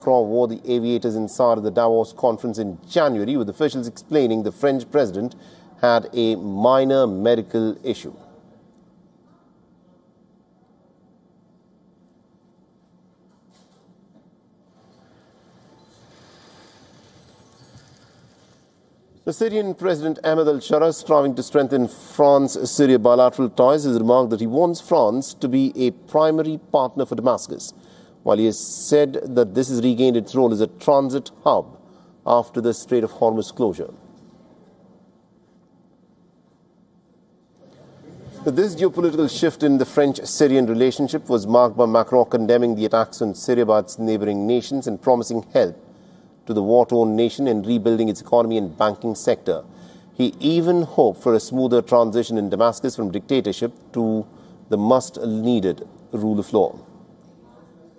Macron wore the aviators inside of the Davos conference in January, with officials explaining the French president had a minor medical issue. The Syrian President Ahmed al-Shara, striving to strengthen France-Syria bilateral ties, has remarked that he wants France to be a primary partner for Damascus, while he has said that this has regained its role as a transit hub after the Strait of Hormuz closure. This geopolitical shift in the French-Syrian relationship was marked by Macron condemning the attacks on Syria by its neighboring nations and promising help to the war-torn nation in rebuilding its economy and banking sector. He even hoped for a smoother transition in Damascus from dictatorship to the much-needed rule of law.